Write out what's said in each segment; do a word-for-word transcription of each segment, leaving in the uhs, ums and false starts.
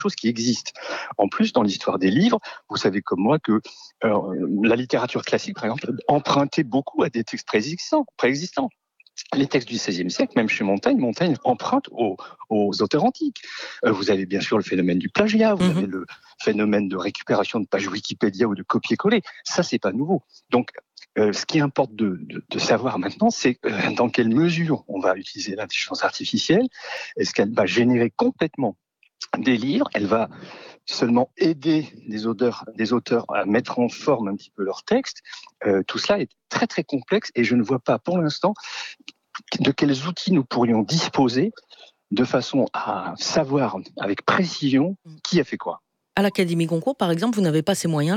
chose qui existe. En plus, dans l'histoire des livres, vous savez comme moi que euh, la littérature classique, par exemple, empruntait beaucoup à des textes préexistants. préexistants. Les textes du seizième siècle, même chez Montaigne, Montaigne emprunte aux, aux auteurs antiques. Euh, vous avez bien sûr le phénomène du plagiat, vous mmh. avez le phénomène de récupération de pages Wikipédia ou de copier-coller. Ça, c'est pas nouveau. Donc, euh, ce qui importe de, de, de savoir maintenant, c'est euh, dans quelle mesure on va utiliser l'intelligence artificielle. Est-ce qu'elle va générer complètement des livres? Elle va seulement aider des auteurs, des auteurs à mettre en forme un petit peu leur texte. Euh, tout cela est très très complexe et je ne vois pas pour l'instant de quels outils nous pourrions disposer de façon à savoir avec précision qui a fait quoi. À l'Académie Goncourt, par exemple, vous n'avez pas ces moyens-là ?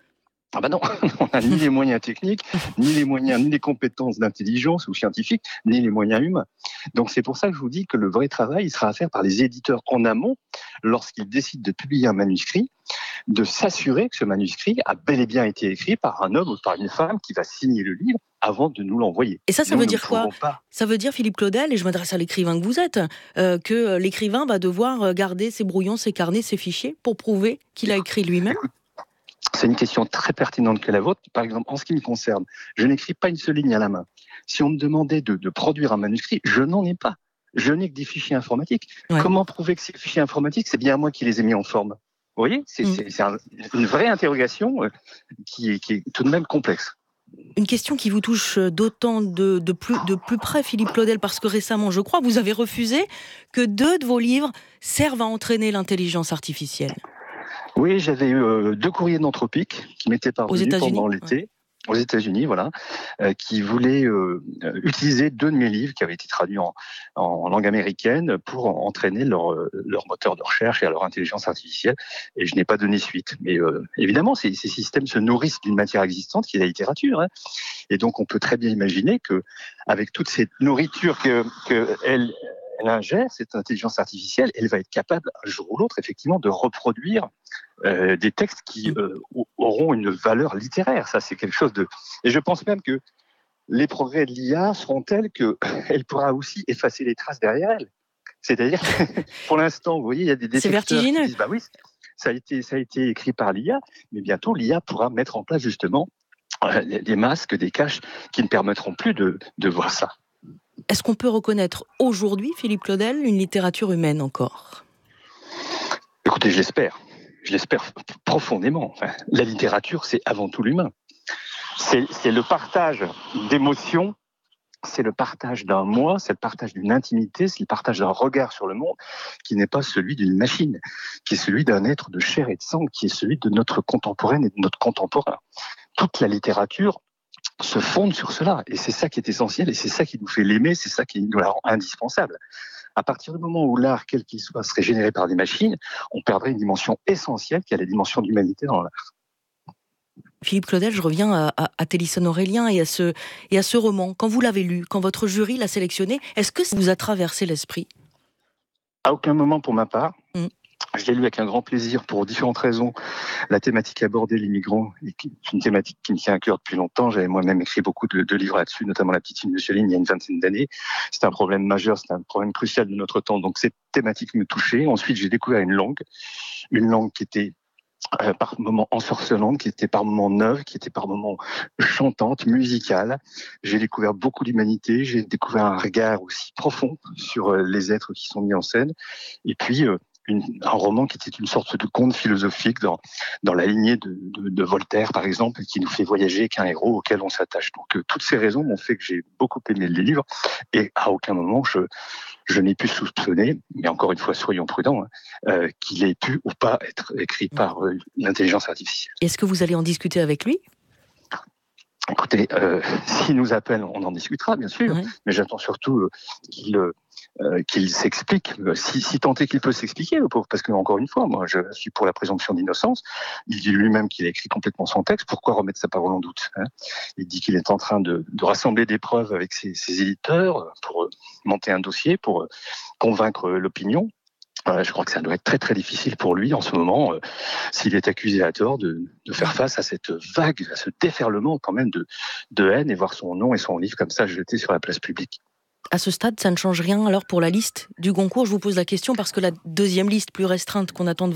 Ah ben non, on n'a ni les moyens techniques, ni les moyens, ni les compétences d'intelligence ou scientifiques, ni les moyens humains. Donc c'est pour ça que je vous dis que le vrai travail, il sera à faire par les éditeurs en amont, lorsqu'ils décident de publier un manuscrit, de s'assurer que ce manuscrit a bel et bien été écrit par un homme ou par une femme qui va signer le livre avant de nous l'envoyer. Et ça, ça nous, veut dire quoi ? Pas... Ça veut dire, Philippe Claudel, et je m'adresse à l'écrivain que vous êtes, euh, que l'écrivain va devoir garder ses brouillons, ses carnets, ses fichiers pour prouver qu'il a écrit lui-même ? Écoute, c'est une question très pertinente que la vôtre. Par exemple, en ce qui me concerne, je n'écris pas une seule ligne à la main. Si on me demandait de, de produire un manuscrit, je n'en ai pas. Je n'ai que des fichiers informatiques. Ouais. Comment prouver que ces fichiers informatiques, c'est bien moi qui les ai mis en forme ? Vous voyez, c'est, mmh. c'est, c'est un, une vraie interrogation euh, qui, est, qui est tout de même complexe. Une question qui vous touche d'autant de, de, plus, de plus près, Philippe Claudel, parce que récemment, je crois, vous avez refusé que deux de vos livres servent à entraîner l'intelligence artificielle. Oui, j'avais eu euh, deux courriers d'Anthropique qui m'étaient parvenus pendant l'été. Ouais. Aux États-Unis, voilà, euh, qui voulaient euh, utiliser deux de mes livres qui avaient été traduits en, en langue américaine pour entraîner leur, leur moteur de recherche et leur intelligence artificielle. Et je n'ai pas donné suite. Mais euh, évidemment, ces, ces systèmes se nourrissent d'une matière existante qui est la littérature. Hein. Et donc, on peut très bien imaginer que, avec toute cette nourriture que, que elle, elle ingère, cette intelligence artificielle, elle va être capable, un jour ou l'autre, effectivement, de reproduire Euh, des textes qui euh, auront une valeur littéraire. Ça, c'est quelque chose de... Et je pense même que les progrès de l'I A seront tels qu'elle pourra aussi effacer les traces derrière elle. C'est-à-dire, pour l'instant, vous voyez, il y a des détecteurs qui disent, bah oui, ça a été, ça a été écrit par l'I A, mais bientôt, l'I A pourra mettre en place, justement, euh, des masques, des caches qui ne permettront plus de, de voir ça. Est-ce qu'on peut reconnaître aujourd'hui, Philippe Claudel, une littérature humaine encore ? Écoutez, je l'espère. Je l'espère profondément. Enfin, la littérature, c'est avant tout l'humain. C'est, c'est le partage d'émotions, c'est le partage d'un moi, c'est le partage d'une intimité, c'est le partage d'un regard sur le monde qui n'est pas celui d'une machine, qui est celui d'un être de chair et de sang, qui est celui de notre contemporaine et de notre contemporain. Toute la littérature se fonde sur cela, et c'est ça qui est essentiel, et c'est ça qui nous fait l'aimer, c'est ça qui nous la rend indispensable. À partir du moment où l'art, quel qu'il soit, serait généré par des machines, on perdrait une dimension essentielle qui est la dimension d'humanité dans l'art. Philippe Claudel, je reviens à, à, à Télisson Aurélien et à, ce, et à ce roman. Quand vous l'avez lu, quand votre jury l'a sélectionné, est-ce que ça vous a traversé l'esprit ? À aucun moment pour ma part. Mm. Je l'ai lu avec un grand plaisir pour différentes raisons. La thématique abordée, les migrants, est une thématique qui me tient à cœur depuis longtemps. J'avais moi-même écrit beaucoup de, de livres là-dessus, notamment La petite fille de Mussolini il y a une vingtaine d'années. C'est un problème majeur, c'est un problème crucial de notre temps. Donc cette thématique me touchait. Ensuite, j'ai découvert une langue, une langue qui était euh, par moments ensorcelante, qui était par moments neuve, qui était par moments chantante, musicale. J'ai découvert beaucoup d'humanité. J'ai découvert un regard aussi profond sur euh, les êtres qui sont mis en scène. Et puis euh, Une, un roman qui était une sorte de conte philosophique dans, dans la lignée de, de, de Voltaire, par exemple, qui nous fait voyager, qu'un héros auquel on s'attache. Donc, euh, toutes ces raisons m'ont fait que j'ai beaucoup aimé le livre, et à aucun moment je, je n'ai pu soupçonner, mais encore une fois, soyons prudents, hein, euh, qu'il ait pu ou pas être écrit par euh, l'intelligence artificielle. Est-ce que vous allez en discuter avec lui ? Écoutez, euh, s'il nous appelle, on en discutera, bien sûr, ouais. Mais j'attends surtout euh, qu'il... Euh, Euh, qu'il s'explique, si, si tant est qu'il peut s'expliquer, le pauvre, parce que encore une fois, moi, je suis pour la présomption d'innocence. Il dit lui-même qu'il a écrit complètement son texte. Pourquoi remettre sa parole en doute, hein ? Il dit qu'il est en train de, de rassembler des preuves avec ses, ses éditeurs pour monter un dossier, pour convaincre l'opinion. Euh, je crois que ça doit être très très difficile pour lui en ce moment, euh, s'il est accusé à tort, de, de faire face à cette vague, à ce déferlement quand même de, de haine, et voir son nom et son livre comme ça jeté sur la place publique. à ce stade, ça ne change rien alors pour la liste du Goncourt. Je vous pose la question parce que la deuxième liste plus restreinte qu'on attend de